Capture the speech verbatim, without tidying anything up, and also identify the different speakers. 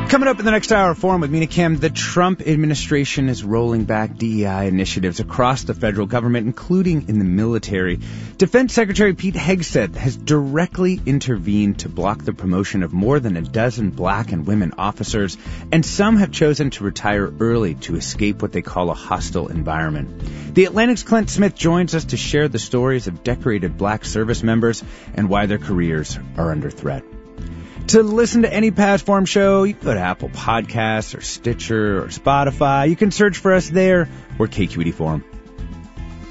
Speaker 1: Coming up in the next hour of Forum with Mina Kim, the Trump administration is rolling back D E I initiatives across the federal government, including in the military. Defense Secretary Pete Hegseth has directly intervened to block the promotion of more than a dozen black and women officers, and some have chosen to retire early to escape what they call a hostile environment. The Atlantic's Clint Smith joins us to share the stories of decorated black service members and why their careers are under threat. To listen to any past Forum show, you can go to Apple Podcasts or Stitcher or Spotify. You can search for us there or K Q E D Forum.